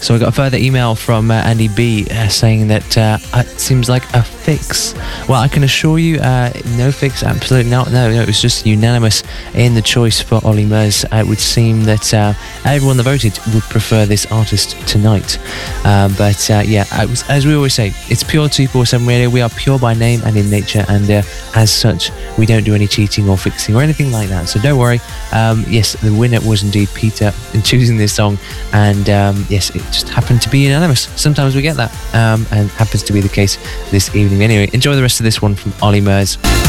So I got a further email from Andy B saying that it seems like a fix. Well, I can assure you, no fix, absolutely not. No, it was just unanimous in the choice for Olly Murs. It would seem that everyone that voted would prefer this artist tonight. But as we always say, it's pure 247 Radio. We are pure by name and in nature, and as such, we don't do any cheating or fixing or anything like that. So don't worry. Yes, the winner was indeed Peter in choosing this song, and yes, it just happened to be unanimous. Sometimes we get that, and happens to be the case this evening. Anyway, enjoy the rest of this one from Olly Murs.